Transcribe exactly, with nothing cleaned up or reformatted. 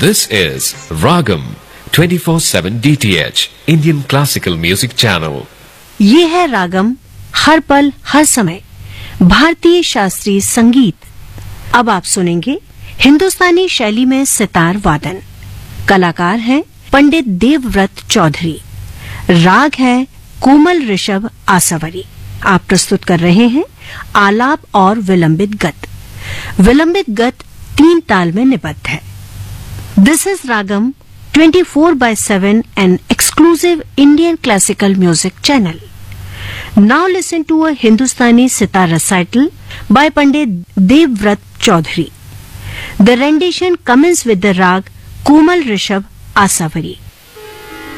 This is Ragam twenty-four seven D T H Indian Classical Music Channel. ये है रागम, हर पल हर समय भारतीय शास्त्रीय संगीत। अब आप सुनेंगे हिंदुस्तानी शैली में सितार वादन। कलाकार हैं पंडित देवव्रत चौधरी। राग है कोमल ऋषभ आसावरी। आप प्रस्तुत कर रहे हैं आलाप और विलंबित गत। विलंबित गत तीन ताल में निबद्ध है। This is ragam twenty-four by seven, an exclusive Indian classical music channel. Now listen to a Hindustani sitar recital by Pandit Devvrat Chaudhary. The rendition commences with the rag Komal Rishabh Asavari.